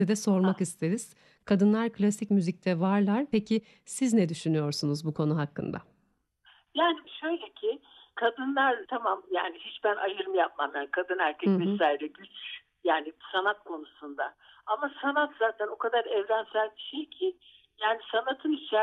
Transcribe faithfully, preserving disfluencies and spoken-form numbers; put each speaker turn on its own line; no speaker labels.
de
Ah,
sormak isteriz. Kadınlar klasik müzikte varlar. Peki siz ne düşünüyorsunuz bu konu hakkında?
yani şöyle ki kadınlar tamam yani hiç ben ayrım yapmam yani kadın
Hı
erkek
hı.
vesaire güç yani sanat konusunda. Ama sanat zaten o kadar evrensel bir şey ki yani sanatın içerisinde